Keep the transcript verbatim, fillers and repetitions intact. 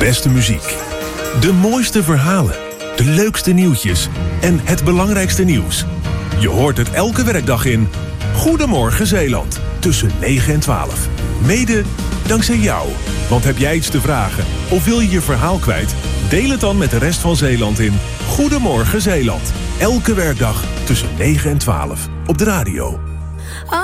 beste muziek. De mooiste verhalen. De leukste nieuwtjes. En het belangrijkste nieuws. Je hoort het elke werkdag in Goedemorgen Zeeland. Tussen negen en twaalf. Mede dankzij jou. Want heb jij iets te vragen of wil je je verhaal kwijt? Deel het dan met de rest van Zeeland in Goedemorgen Zeeland. Elke werkdag tussen negen en twaalf op de radio.